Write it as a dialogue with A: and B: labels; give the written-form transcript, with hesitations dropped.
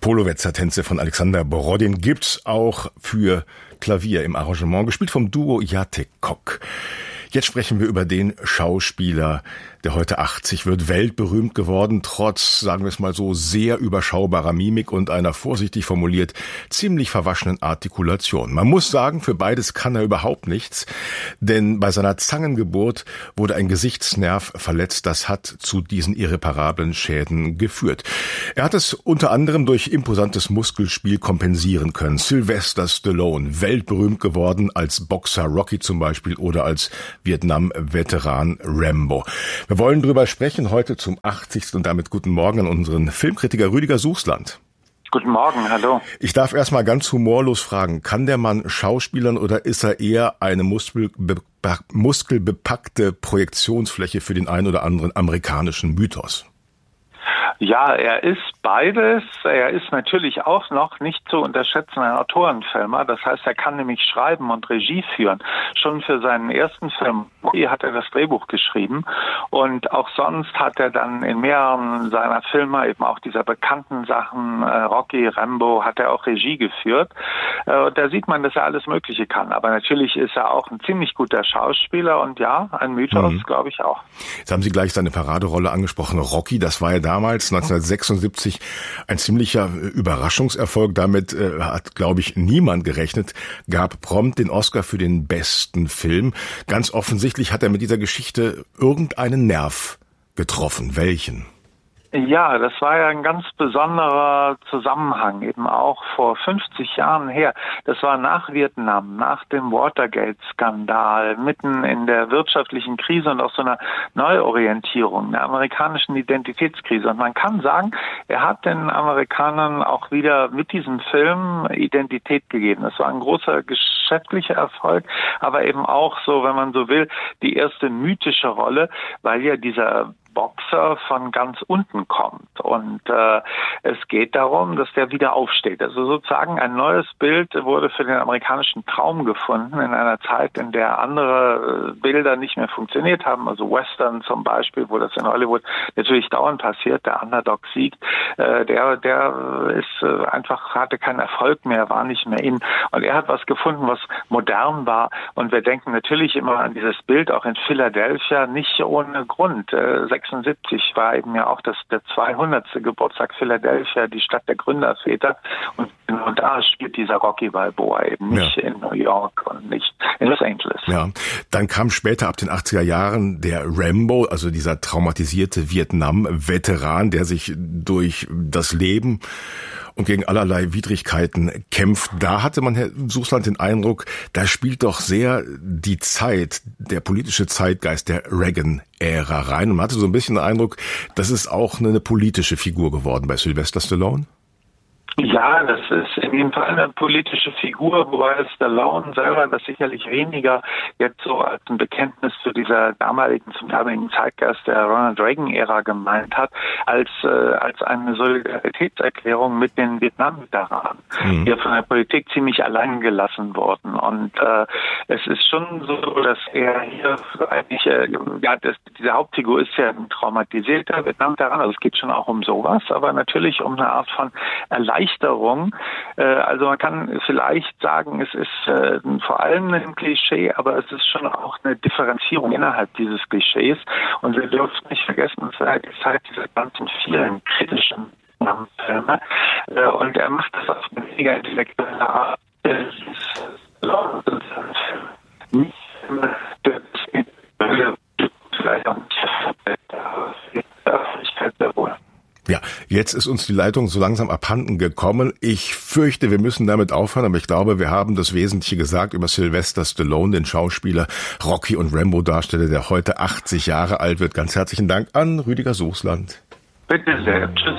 A: Polovetzer-Tänze von Alexander Borodin gibt's auch für Klavier im Arrangement, gespielt vom Duo Jacek Kok. Jetzt sprechen wir über den Schauspieler, der heute 80 wird, weltberühmt geworden, trotz, sagen wir es mal so, sehr überschaubarer Mimik und einer vorsichtig formuliert ziemlich verwaschenen Artikulation. Man muss sagen, für beides kann er überhaupt nichts, denn bei seiner Zangengeburt wurde ein Gesichtsnerv verletzt, das hat zu diesen irreparablen Schäden geführt. Er hat es unter anderem durch imposantes Muskelspiel kompensieren können. Sylvester Stallone, weltberühmt geworden als Boxer Rocky zum Beispiel oder als Vietnam-Veteran Rambo. Wir wollen drüber sprechen heute zum 80. und damit guten Morgen an unseren Filmkritiker Rüdiger Suchsland.
B: Guten Morgen, hallo.
A: Ich darf erstmal ganz humorlos fragen, kann der Mann schauspielern oder ist er eher eine muskelbepackte Projektionsfläche für den einen oder anderen amerikanischen Mythos?
B: Ja, er ist beides. Er ist natürlich auch noch nicht zu unterschätzen ein Autorenfilmer. Das heißt, er kann nämlich schreiben und Regie führen. Schon für seinen ersten Film hat er das Drehbuch geschrieben. Und auch sonst hat er dann in mehreren seiner Filme, eben auch dieser bekannten Sachen, Rocky, Rambo, hat er auch Regie geführt. Da sieht man, dass er alles Mögliche kann. Aber natürlich ist er auch ein ziemlich guter Schauspieler und ja, ein Mythos, glaube ich auch.
A: Jetzt haben Sie gleich seine Paraderolle angesprochen. Rocky, das war ja damals 1976 ein ziemlicher Überraschungserfolg. Damit hat, glaube ich, niemand gerechnet. Gab prompt den Oscar für den besten Film. Ganz offensichtlich hat er mit dieser Geschichte irgendeinen Nerv getroffen. Welchen?
B: Ja, das war ja ein ganz besonderer Zusammenhang, eben auch vor 50 Jahren her. Das war nach Vietnam, nach dem Watergate-Skandal, mitten in der wirtschaftlichen Krise und auch so einer Neuorientierung, der amerikanischen Identitätskrise. Und man kann sagen, er hat den Amerikanern auch wieder mit diesem Film Identität gegeben. Das war ein großer geschäftlicher Erfolg, aber eben auch so, wenn man so will, die erste mythische Rolle, weil ja dieser Boxer von ganz unten kommt und es geht darum, dass der wieder aufsteht. Also sozusagen ein neues Bild wurde für den amerikanischen Traum gefunden in einer Zeit, in der andere Bilder nicht mehr funktioniert haben, also Western zum Beispiel, wo das in Hollywood natürlich dauernd passiert, der Underdog siegt, der ist einfach, hatte keinen Erfolg mehr, war nicht mehr in und er hat was gefunden, was modern war und wir denken natürlich immer an dieses Bild auch in Philadelphia, nicht ohne Grund. 1976 war eben ja auch der 200. Geburtstag Philadelphia, die Stadt der Gründerväter. Und da spielt dieser Rocky Balboa eben nicht in New York und nicht in Los Angeles.
A: Ja, dann kam später ab den 80er Jahren der Rambo, also dieser traumatisierte Vietnam-Veteran, der sich durch das Leben und gegen allerlei Widrigkeiten kämpft. Da hatte man, Herr Suchsland, den Eindruck, da spielt doch sehr die Zeit, der politische Zeitgeist der Reagan-Ära rein. Und man hatte so ein bisschen den Eindruck, das ist auch eine politische Figur geworden bei Sylvester Stallone.
B: Ja, das ist in jedem Fall eine politische Figur, wobei Stallone selber das sicherlich weniger jetzt so als ein Bekenntnis zu dieser zum damaligen Zeitgeist der Ronald Reagan-Ära gemeint hat, als eine Solidaritätserklärung mit den Vietnam-Veteranen, die von der Politik ziemlich allein gelassen wurden. Und es ist schon so, dass er hier eigentlich, diese Hauptfigur ist ja ein traumatisierter Vietnam-Veteran, also es geht schon auch um sowas, aber natürlich um eine Art von Erleichterung. Also man kann vielleicht sagen, es ist vor allem ein Klischee, aber es ist schon auch eine Differenzierung innerhalb dieses Klischees. Und wir dürfen nicht vergessen, es war die Zeit dieser ganzen vielen kritischen Filme. Und er macht das auf eine weniger intellektuelle Art. Nicht immer vielleicht auch nicht der Öffentlichkeit der Wohl.
A: Ja, jetzt ist uns die Leitung so langsam abhanden gekommen. Ich fürchte, wir müssen damit aufhören, aber ich glaube, wir haben das Wesentliche gesagt über Sylvester Stallone, den Schauspieler, Rocky und Rambo-Darsteller, der heute 80 Jahre alt wird. Ganz herzlichen Dank an Rüdiger Suchsland.
B: Bitte sehr. Tschüss.